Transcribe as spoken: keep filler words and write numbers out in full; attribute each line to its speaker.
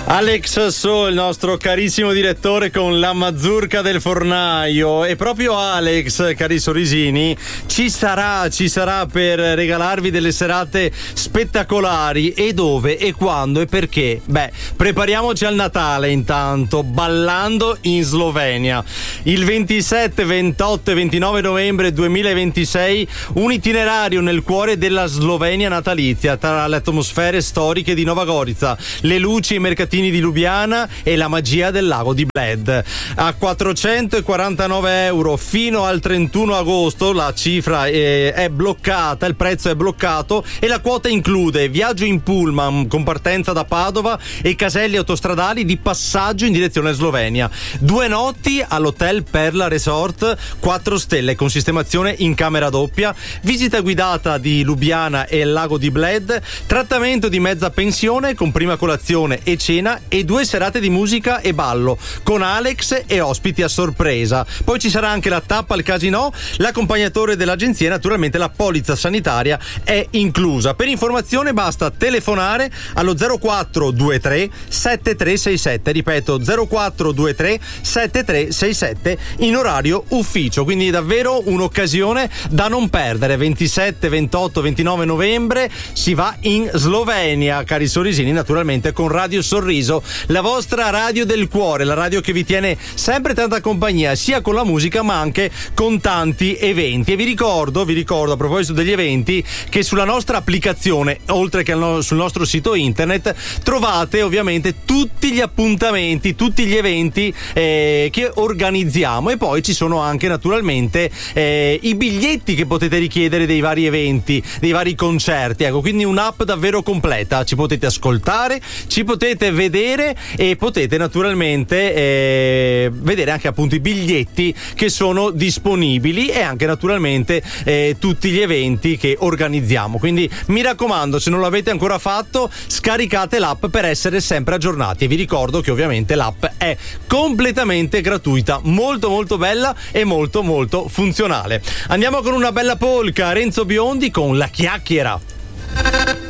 Speaker 1: Alex So, il nostro carissimo direttore con la mazurka del fornaio, e proprio Alex, cari sorrisini, ci sarà, ci sarà per regalarvi delle serate spettacolari. E dove, e quando, e perché? Beh, prepariamoci al Natale intanto, ballando in Slovenia. Il ventisette, ventotto e ventinove novembre duemilaventisei, un itinerario nel cuore della Slovenia natalizia, tra le atmosfere storiche di Nova Gorica, le luci e i mercatini di Lubiana e la magia del lago di Bled. A quattrocentoquarantanove euro fino al trentuno agosto la cifra è, è bloccata, il prezzo è bloccato, e la quota include viaggio in pullman con partenza da Padova e caselli autostradali di passaggio in direzione Slovenia, due notti all'hotel Perla Resort quattro stelle con sistemazione in camera doppia, visita guidata di Lubiana e il lago di Bled, trattamento di mezza pensione con prima colazione e cena e due serate di musica e ballo con Alex e ospiti a sorpresa. Poi ci sarà anche la tappa al casino, l'accompagnatore dell'agenzia e naturalmente la polizza sanitaria è inclusa. Per informazione basta telefonare allo zero quattro due tre sette tre sei sette, ripeto zero quattro due tre sette tre sei sette, in orario ufficio, quindi davvero un'occasione da non perdere. ventisette, ventotto, ventinove novembre si va in Slovenia, cari sorrisini, naturalmente con Radio Sorriso, la vostra radio del cuore, la radio che vi tiene sempre tanta compagnia, sia con la musica ma anche con tanti eventi. E vi ricordo, vi ricordo a proposito degli eventi, che sulla nostra applicazione, oltre che sul nostro sito internet, trovate ovviamente tutti gli appuntamenti, tutti gli eventi eh, che organizziamo, e poi ci sono anche naturalmente eh, i biglietti che potete richiedere dei vari eventi, dei vari concerti. Ecco, quindi un'app davvero completa, ci potete ascoltare, ci potete vedere e potete naturalmente eh, vedere anche appunto i biglietti che sono disponibili, e anche naturalmente eh, tutti gli eventi che organizziamo. Quindi mi raccomando, se non l'avete ancora fatto, scaricate l'app per essere sempre aggiornati, e vi ricordo che ovviamente l'app è completamente gratuita, molto molto bella e molto molto funzionale. Andiamo con una bella polka, Renzo Biondi con La Chiacchiera.